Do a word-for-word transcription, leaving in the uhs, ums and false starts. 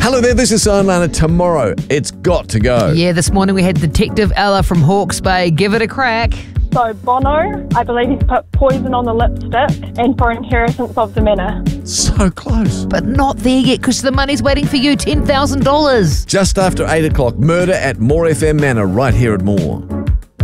Hello there, this is Simon Lana. Tomorrow, it's got to go. Yeah, this morning we had Detective Ella from Hawke's Bay. Give it a crack. So Bono, I believe he's put poison on the lipstick and for inheritance of the manor. So close. But not there yet, because the money's waiting for you, ten thousand dollars. Just after eight o'clock, murder at More F M Manor right here at More.